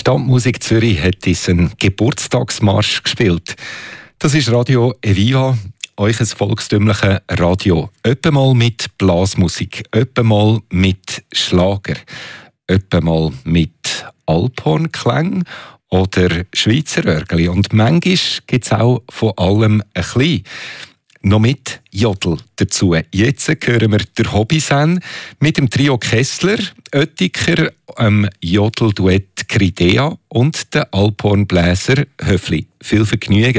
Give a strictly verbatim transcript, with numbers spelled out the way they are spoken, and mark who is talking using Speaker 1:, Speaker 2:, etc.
Speaker 1: Stadtmusik Zürich hat diesen Geburtstagsmarsch gespielt. Das ist Radio Eviva, euch ein volkstümliches Radio. Öppe mal mit Blasmusik, öppe mal mit Schlager, öppe mal mit Alphornklang oder Schweizer Örgeli. Und manchmal gibt es auch von allem ein bisschen. Noch mit Jodel dazu. Jetzt hören wir der Hobbysan mit dem Trio Kessler, Oettiker, ähm, Jodelduett Kridea und der Alphornbläser Höfli. Viel Vergnügen.